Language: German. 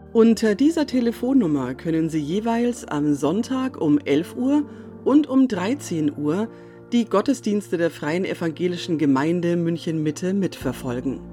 Unter dieser Telefonnummer können Sie jeweils am Sonntag um 11 Uhr und um 13 Uhr die Gottesdienste der Freien Evangelischen Gemeinde München Mitte mitverfolgen.